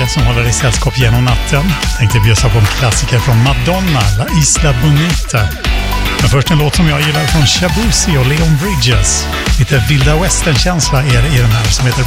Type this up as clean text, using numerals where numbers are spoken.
bandet som håller i sällskap genom natten. Tänkte bjussa på en klassiker från Madonna, La Isla Bonita. Men först en låt som jag gillar från Shabuzi och Leon Bridges. Lite vilda western-känsla är det i den här som heter